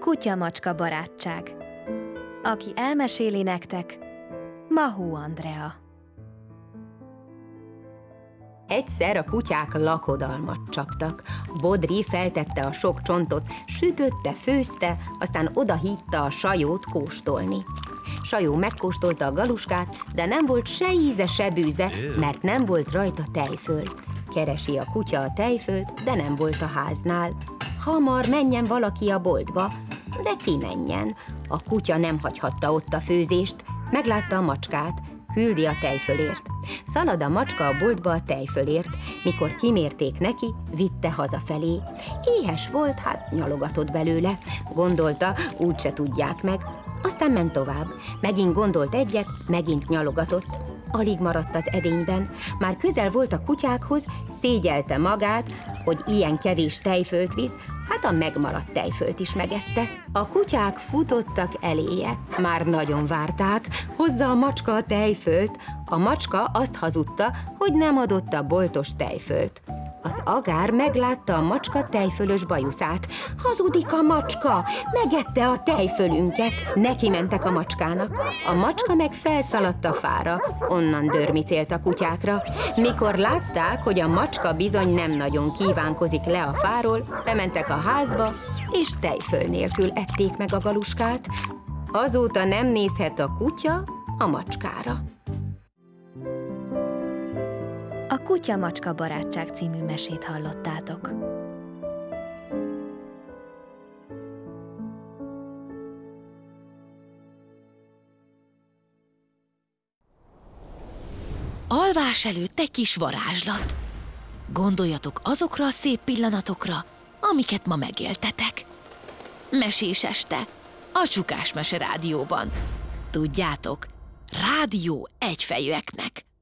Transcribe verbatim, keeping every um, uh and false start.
Kutya-macska barátság. Aki elmeséli nektek, Mahó Andrea. Egyszer a kutyák lakodalmat csaptak. Bodri feltette a sok csontot, sütötte, főzte, aztán odahitta a sajót kóstolni. Sajó megkóstolta a galuskát, de nem volt se íze, se bűze, mert nem volt rajta tejföl. Keresi a kutya a tejfölt, de nem volt a háznál. Hamar menjen valaki a boltba, de ki menjen? A kutya nem hagyhatta ott a főzést, meglátta a macskát, küldi a tejfölért. Szalad a macska a boltba a tejfölért, mikor kimérték neki, vitte hazafelé. Éhes volt, hát nyalogatott belőle. Gondolta, úgyse tudják meg. Aztán ment tovább. Megint gondolt egyet, megint nyalogatott. Alig maradt az edényben. Már közel volt a kutyákhoz, szégyelte magát, hogy ilyen kevés tejfölt visz, hát a megmaradt tejfölt is megette. A kutyák futottak eléje, már nagyon várták, hozza a macska a tejfölt. A macska azt hazudta, hogy nem adott a boltos tejfölt. Az agár meglátta a macska tejfölös bajuszát. Hazudik a macska, megette a tejfölünket. Neki mentek a macskának. A macska meg felszaladt a fára, onnan dörmicélt a kutyákra. Mikor látták, hogy a macska bizony nem nagyon kívánkozik le a fáról, bementek a házba, és tejföl nélkül ették meg a galuskát. Azóta nem nézhet a kutya a macskára. A Kutya-macska barátság című mesét hallottátok. Alvás előtt egy kis varázslat. Gondoljatok azokra a szép pillanatokra, amiket ma megéltetek. Mesés este, a Csukás Mese Rádióban. Tudjátok, rádió egyfejűeknek.